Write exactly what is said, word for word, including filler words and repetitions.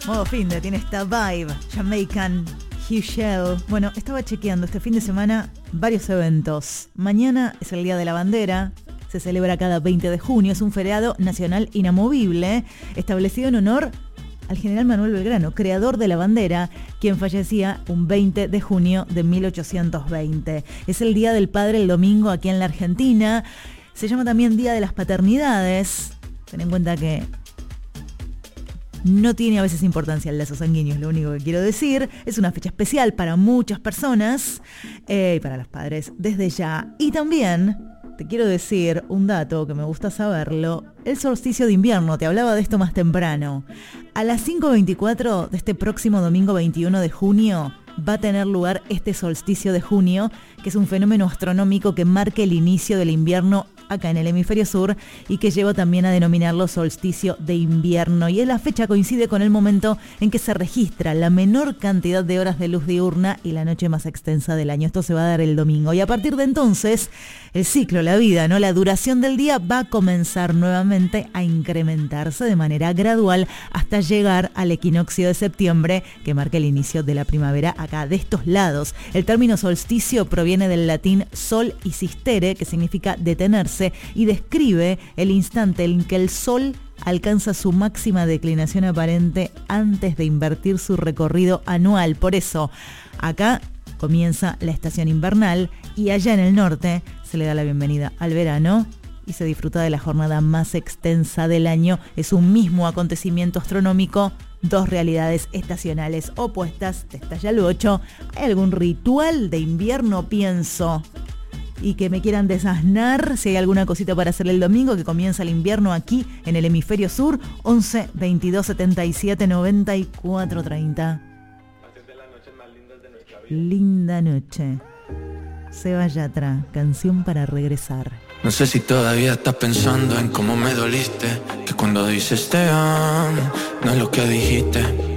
Modo fin de tiene esta vibe Jamaican Hugh Shell. Bueno, estaba chequeando este fin de semana varios eventos. Mañana es el Día de la Bandera. Se celebra cada veinte de junio. Es un feriado nacional inamovible establecido en honor al general Manuel Belgrano, creador de la bandera, quien fallecía un veinte de junio de mil ochocientos veinte. Es el Día del Padre el domingo aquí en la Argentina. Se llama también Día de las Paternidades. Ten en cuenta que no tiene a veces importancia el lazo sanguíneo, es lo único que quiero decir. Es una fecha especial para muchas personas eh, y para los padres desde ya. Y también te quiero decir un dato que me gusta saberlo. El solsticio de invierno, te hablaba de esto más temprano. A las cinco veinticuatro de este próximo domingo veintiuno de junio va a tener lugar este solsticio de junio, que es un fenómeno astronómico que marca el inicio del invierno acá en el hemisferio sur y que lleva también a denominarlo solsticio de invierno. Y la fecha coincide con el momento en que se registra la menor cantidad de horas de luz diurna y la noche más extensa del año. Esto se va a dar el domingo. Y a partir de entonces, el ciclo, la vida, ¿no? La duración del día va a comenzar nuevamente a incrementarse de manera gradual hasta llegar al equinoccio de septiembre, que marca el inicio de la primavera acá de estos lados. El término solsticio proviene del latín sol y sistere, que significa detenerse, y describe el instante en que el sol alcanza su máxima declinación aparente antes de invertir su recorrido anual. Por eso, acá comienza la estación invernal y allá en el norte se le da la bienvenida al verano y se disfruta de la jornada más extensa del año. Es un mismo acontecimiento astronómico, dos realidades estacionales opuestas. Te estalla el ocho. ¿Hay algún ritual de invierno, pienso? Y que me quieran desasnar, si hay alguna cosita para hacer el domingo, que comienza el invierno aquí en el hemisferio sur. Once, veintidós, setenta y siete, noventa y cuatro, treinta. Linda noche. Seba Yatra, canción para regresar. No sé si todavía estás pensando en cómo me doliste, que cuando dices te amo, no es lo que dijiste.